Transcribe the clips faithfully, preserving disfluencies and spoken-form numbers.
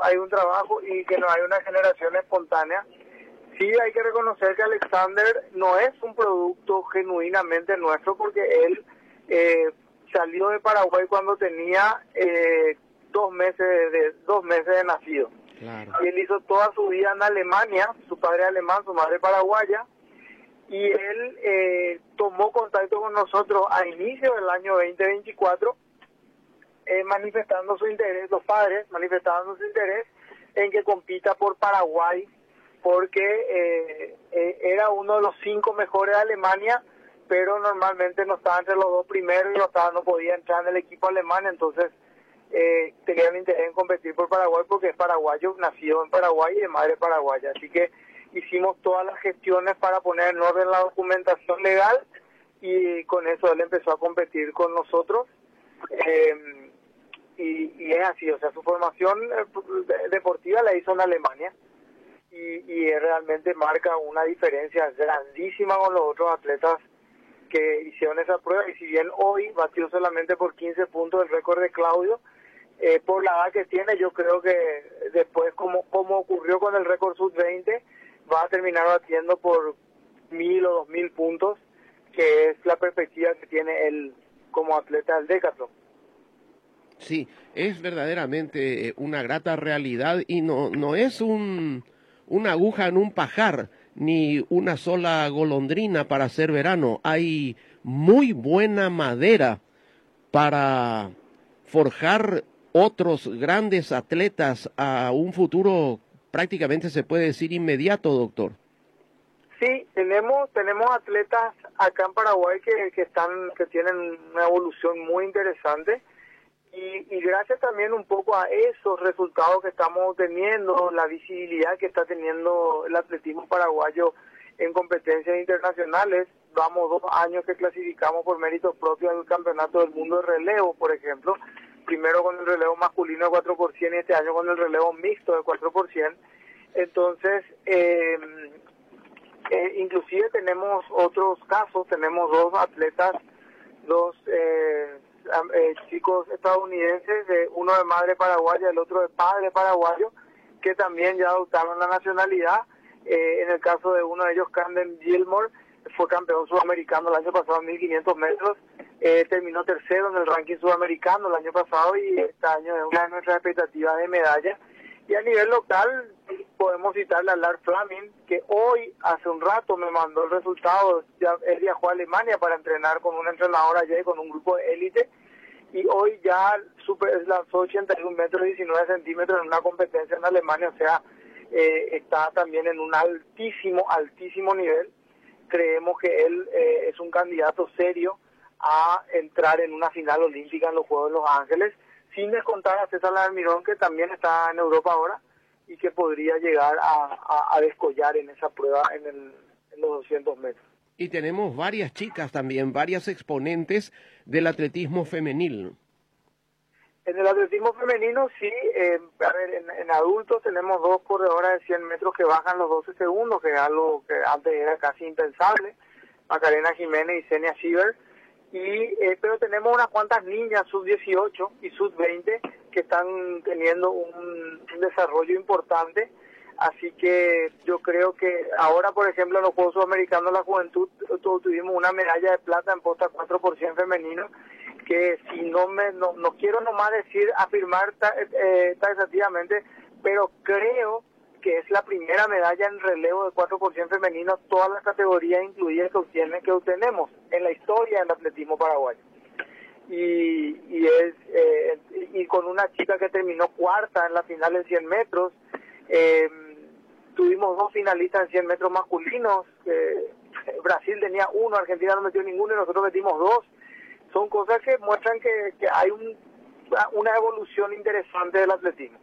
hay un trabajo y que no hay una generación espontánea. Sí hay que reconocer que Alexander no es un producto genuinamente nuestro, porque él eh, salió de Paraguay cuando tenía eh, dos meses de dos meses de nacido. Claro. Y él hizo toda su vida en Alemania, su padre alemán, su madre paraguaya, y él eh, tomó contacto con nosotros a inicio del año veinte veinticuatro, eh, manifestando su interés, los padres manifestando su interés en que compita por Paraguay, porque eh, eh, era uno de los cinco mejores de Alemania, pero normalmente no estaba entre los dos primeros y no, estaba, no podía entrar en el equipo alemán, entonces eh, tenían interés en competir por Paraguay porque es paraguayo, nacido en Paraguay y de madre paraguaya. Así que hicimos todas las gestiones para poner en orden la documentación legal y con eso él empezó a competir con nosotros. Eh, y, y es así, o sea, su formación deportiva la hizo en Alemania. Y, y realmente marca una diferencia grandísima con los otros atletas que hicieron esa prueba. Y si bien hoy batió solamente por quince puntos el récord de Claudio, eh, por la edad que tiene, yo creo que después, como, como ocurrió con el récord sub veinte, va a terminar batiendo por mil o dos mil puntos, que es la perspectiva que tiene él como atleta del Decathlon. Sí, es verdaderamente una grata realidad y no, no es un... una aguja en un pajar, ni una sola golondrina para hacer verano. Hay muy buena madera para forjar otros grandes atletas a un futuro prácticamente se puede decir inmediato, doctor. Sí, tenemos tenemos atletas acá en Paraguay que, que están que tienen una evolución muy interesante. Y, y gracias también un poco a esos resultados que estamos teniendo, la visibilidad que está teniendo el atletismo paraguayo en competencias internacionales. Vamos dos años que clasificamos por méritos propios al Campeonato del Mundo de Relevo, por ejemplo. Primero con el relevo masculino de cuatro por cien y este año con el relevo mixto de cuatro por cien. Entonces, eh, eh, inclusive tenemos otros casos, tenemos dos atletas, dos... Eh, Eh, chicos estadounidenses, de uno de madre paraguaya, el otro de padre paraguayo, que también ya adoptaron la nacionalidad. Eh, en el caso de uno de ellos, Camden Gilmore, fue campeón sudamericano el año pasado en mil quinientos metros, eh, terminó tercero en el ranking sudamericano el año pasado y este año es una de nuestras expectativas de medalla. Y a nivel local podemos citarle a Lars Flaming, que hoy, hace un rato, me mandó el resultado. Ya él viajó a Alemania para entrenar con un entrenador allá y con un grupo de élite, y hoy ya super, lanzó ochenta y un metros y diecinueve centímetros en una competencia en Alemania. O sea, eh, está también en un altísimo, altísimo nivel. Creemos que él eh, es un candidato serio a entrar en una final olímpica en los Juegos de Los Ángeles, sin descontar a César Almirón, que también está en Europa ahora y que podría llegar a, a, a descollar en esa prueba en, el, en los doscientos metros. Y tenemos varias chicas también, varias exponentes del atletismo femenil. En el atletismo femenino, sí, eh, a ver, en, en adultos tenemos dos corredoras de cien metros que bajan los doce segundos, que es algo que antes era casi impensable, Macarena Jiménez y Senia Schieber. Y, eh, pero tenemos unas cuantas niñas sub dieciocho y sub veinte que están teniendo un, un desarrollo importante, así que yo creo que ahora, por ejemplo, en los Juegos Sudamericanos de la Juventud tuvimos una medalla de plata en posta cuatro por cien femenino, que si no me no, no quiero nomás decir, afirmar ta, eh, taxativamente, pero creo que es la primera medalla en relevo de cuatro por cien femenino, todas las categorías incluidas que obtiene, que obtenemos en la historia del atletismo paraguayo. Y, y es eh, y con una chica que terminó cuarta en la final en cien metros. Eh, tuvimos dos finalistas en cien metros masculinos. Eh, Brasil tenía uno, Argentina no metió ninguno y nosotros metimos dos. Son cosas que muestran que, que hay un, una evolución interesante del atletismo.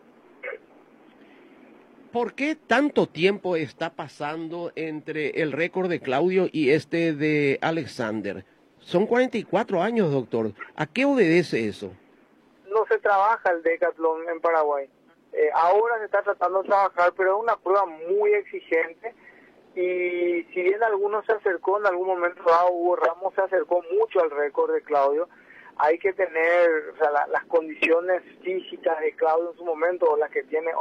¿Por qué tanto tiempo está pasando entre el récord de Claudio y este de Alexander? Son cuarenta y cuatro años, doctor. ¿A qué obedece eso? No se trabaja el Decathlon en Paraguay. Eh, ahora se está tratando de trabajar, pero es una prueba muy exigente. Y si bien algunos se acercó, en algún momento dado Hugo Ramos se acercó mucho al récord de Claudio, hay que tener, o sea, la, las condiciones físicas de Claudio en su momento, o las que tiene